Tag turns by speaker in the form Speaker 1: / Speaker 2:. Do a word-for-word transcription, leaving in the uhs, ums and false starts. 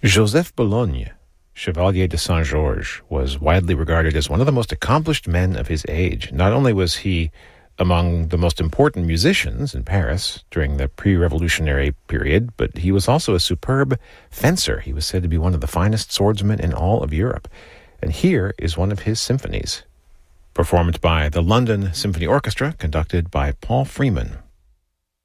Speaker 1: Joseph Bologne, Chevalier de Saint-Georges, was widely regarded as one of the most accomplished men of his age. Not only was he among the most important musicians in Paris during the pre-revolutionary period, but he was also a superb fencer. He was said to be one of the finest swordsmen in all of Europe. And here is one of his symphonies, performed by the London Symphony Orchestra, conducted by Paul Freeman.